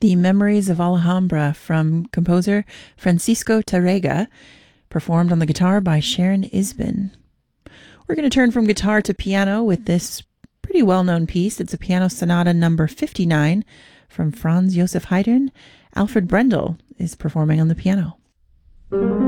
The Memories of Alhambra from composer Francisco Tárrega, performed on the guitar by Sharon Isbin. We're going to turn from guitar to piano with this pretty well-known piece. It's a piano sonata number 59 from Franz Joseph Haydn. Alfred Brendel is performing on the piano.